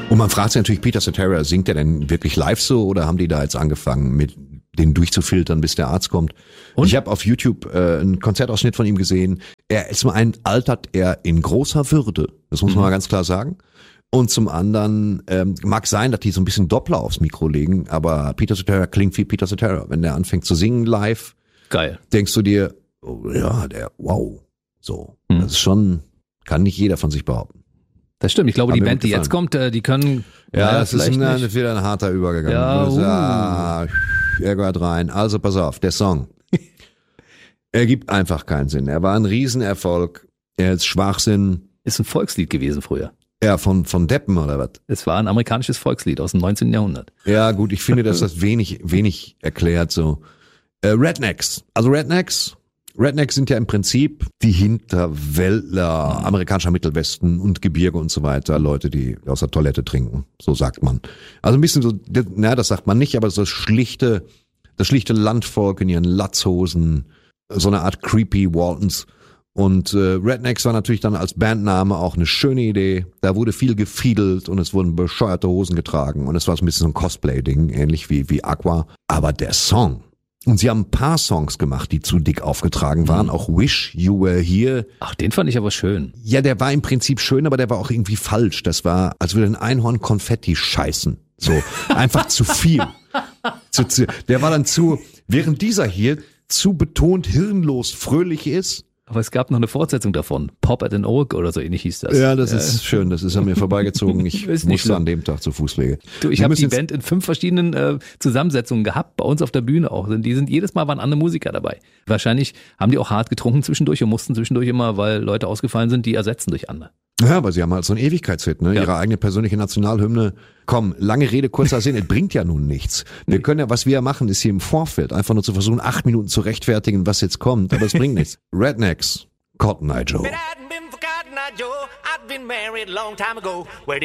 Und man fragt sich natürlich, Peter Cetera, singt er denn wirklich live so oder haben die da jetzt angefangen, mit den durchzufiltern, bis der Arzt kommt? Und? Ich habe auf YouTube einen Konzertausschnitt von ihm gesehen. Zum einen altert er in großer Würde, das muss man mal ganz klar sagen. Und zum anderen mag sein, dass die so ein bisschen Doppler aufs Mikro legen, aber Peter Cetera klingt wie Peter Cetera. Wenn der anfängt zu singen live, geil, denkst du dir, oh, ja, wow, so. Das ist schon, kann nicht jeder von sich behaupten. Das stimmt, ich glaube, die Band, die jetzt kommt, die können... Ja, das ist wieder ein harter Übergang. Ja, er gehört rein. Also pass auf, der Song. Er gibt einfach keinen Sinn. Er war ein Riesenerfolg. Er ist Schwachsinn. Ist ein Volkslied gewesen früher. Ja, von Deppen oder was? Es war ein amerikanisches Volkslied aus dem 19. Jahrhundert. Ja gut, ich finde, dass das wenig erklärt so. Rednecks. Also Rednecks sind ja im Prinzip die Hinterwäldler, amerikanischer Mittelwesten und Gebirge und so weiter, Leute, die aus der Toilette trinken, so sagt man. Also ein bisschen so, das sagt man nicht, aber so das schlichte Landvolk in ihren Latzhosen, so eine Art creepy Waltons. Und Rednecks war natürlich dann als Bandname auch eine schöne Idee. Da wurde viel gefiedelt und es wurden bescheuerte Hosen getragen und es war so ein bisschen so ein Cosplay-Ding, ähnlich wie Aqua. Aber der Song, und sie haben ein paar Songs gemacht, die zu dick aufgetragen waren. Auch Wish You Were Here. Ach, den fand ich aber schön. Ja, der war im Prinzip schön, aber der war auch irgendwie falsch. Das war, als würde ein Einhorn Konfetti scheißen. So, einfach zu viel. Der war dann während dieser hier zu betont hirnlos fröhlich ist. Aber es gab noch eine Fortsetzung davon. Pop at an Oak oder so ähnlich hieß das. Ja, das ist schön. Das ist an mir vorbeigezogen. Ich musste an dem Tag zu Fußpflege. Du, ich habe die Band in 5 verschiedenen Zusammensetzungen gehabt, bei uns auf der Bühne auch. Jedes Mal waren andere Musiker dabei. Wahrscheinlich haben die auch hart getrunken zwischendurch und mussten zwischendurch immer, weil Leute ausgefallen sind, die ersetzen durch andere. Ja, aber sie haben halt so einen Ewigkeitshit, ne? Ja. Ihre eigene persönliche Nationalhymne. Komm, lange Rede, kurzer Sinn, es bringt ja nun nichts. Wir können ja, was wir machen, ist hier im Vorfeld einfach nur zu versuchen, 8 Minuten zu rechtfertigen, was jetzt kommt, aber es bringt nichts. Rednecks, Cotton Eye Joe.